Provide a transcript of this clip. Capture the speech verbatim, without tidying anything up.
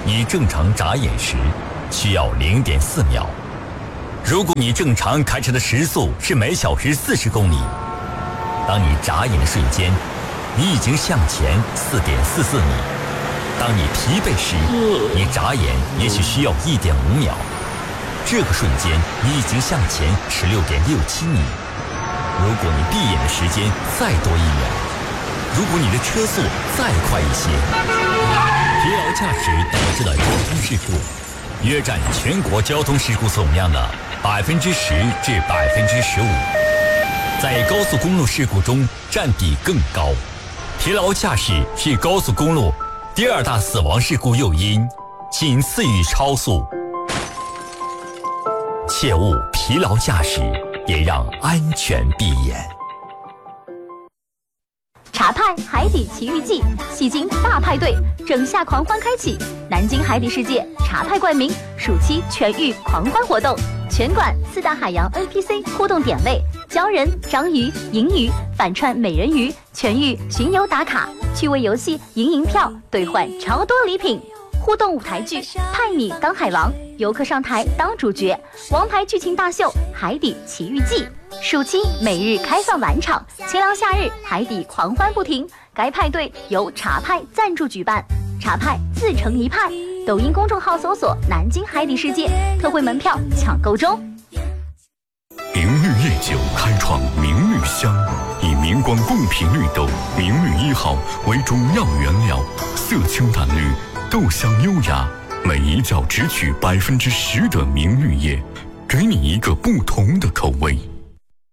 你正常眨眼时需要 零点四秒。如果你正常开车的时速是每小时四十公里，当你眨眼的瞬间，你已经向前 四点四四米。当你疲惫时，你眨眼也许需要 一点五秒。这个瞬间，你已经向前 十六点六七米。如果你闭眼的时间再多一秒，如果你的车速再快一些，疲劳驾驶导致的交通事故约占全国交通事故总量的百分之十至百分之十五，在高速公路事故中占比更高。疲劳驾驶是高速公路第二大死亡事故诱因，仅次于超速。切勿疲劳驾驶，也让安全闭眼。 茶派海底奇遇记，戏精大派对，整夏狂欢开启！南京海底世界茶派冠名暑期全域狂欢活动，全馆四大海洋 N P C 互动点位，鲛人、章鱼、银鱼反串美人鱼，全域巡游打卡，趣味游戏赢银票兑换超多礼品，互动舞台剧派你当海王，游客上台当主角，王牌剧情大秀海底奇遇记。暑期每日开放晚场，清凉夏日海底狂欢不停。该派对由茶派赞助举办，茶派自成一派。抖音公众号搜索“南京海底世界”，特惠门票抢购中。 明绿夜酒开创明绿香，以明光贡品绿豆明绿一号为主要原料，色清淡绿，豆香优雅，每一窖只取百分之十的明绿叶，给你一个不同的口味。